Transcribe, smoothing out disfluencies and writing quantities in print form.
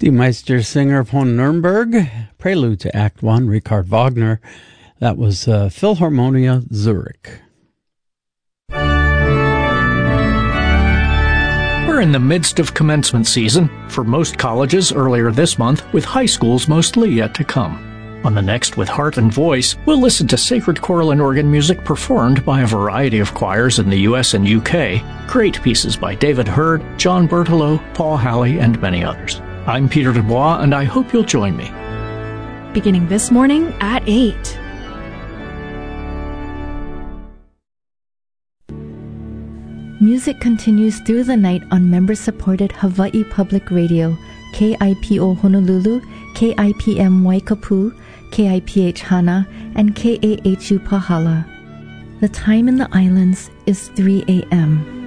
Die Meistersinger von Nürnberg, prelude to Act 1, Richard Wagner. That was Philharmonia Zurich. We're in the midst of commencement season for most colleges earlier this month, with high schools mostly yet to come. On the next With Heart and Voice, we'll listen to sacred choral and organ music performed by a variety of choirs in the US and UK, great pieces by David Hurd, John Bertolo, Paul Halley, and many others. I'm Peter Dubois, and I hope you'll join me. Beginning this morning at 8. Music continues through the night on member-supported Hawaii Public Radio, KIPO Honolulu, KIPM Waikapu, KIPH Hana, and KAHU Pahala. The time in the islands is 3 a.m.